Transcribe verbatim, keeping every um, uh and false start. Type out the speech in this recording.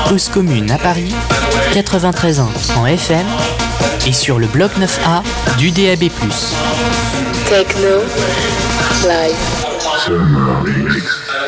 Cause Commune à Paris, quatre-vingt-treize ans en F M et sur le bloc neuf A du D A B plus. Techno Live.